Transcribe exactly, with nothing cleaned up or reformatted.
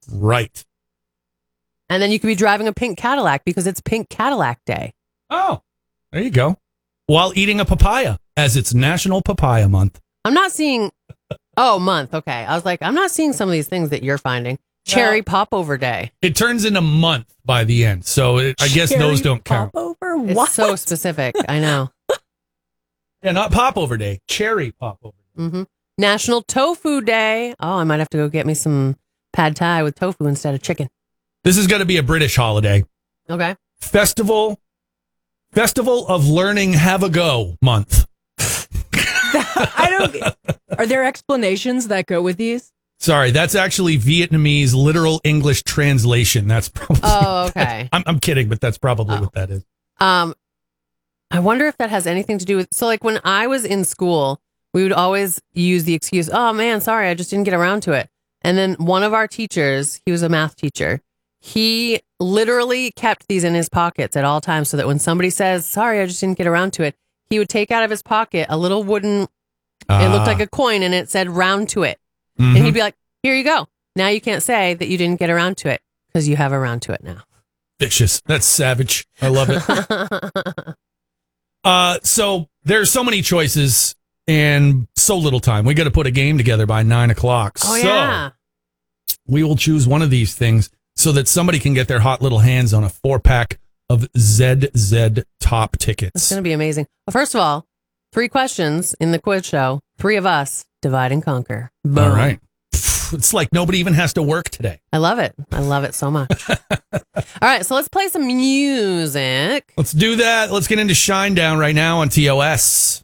Right. And then you could be driving a pink Cadillac because it's Pink Cadillac Day. Oh, there you go. While eating a papaya, as it's National Papaya Month. I'm not seeing... Oh, month. Okay. I was like, I'm not seeing some of these things that you're finding. Cherry well, Popover Day. It turns into month by the end. So it, I guess those don't count. Popover? It's What? so specific. I know. Yeah, not Popover Day. Cherry Popover. Mm-hmm. National Tofu Day. Oh, I might have to go get me some pad thai with tofu instead of chicken. This is going to be a British holiday. Okay. Festival. Festival of Learning Have a Go month. I don't. Are there explanations that go with these? Sorry, that's actually Vietnamese literal English translation. That's probably. Oh, okay. I'm, I'm kidding, but that's probably oh. what that is. Um, I wonder if that has anything to do with. So, like when I was in school, we would always use the excuse, "Oh man, sorry, I just didn't get around to it." And then one of our teachers, he was a math teacher. He literally kept these in his pockets at all times, so that when somebody says, "Sorry, I just didn't get around to it," he would take out of his pocket a little wooden. Uh, it looked like a coin, and it said "round to it." Mm-hmm. And he'd be like, "Here you go. Now you can't say that you didn't get around to it because you have around to it now." Vicious. That's savage. I love it. uh, so there's so many choices and so little time. We got to put a game together by nine o'clock. Oh, so yeah. We will choose one of these things so that somebody can get their hot little hands on a four pack of Z Z Top tickets. It's going to be amazing. Well, first of all, three questions in the quiz show. Three of us divide and conquer. Boom. All right. It's like nobody even has to work today. I love it. I love it so much. All right, so let's play some music. Let's do that. Let's get into Shinedown right now on T O S.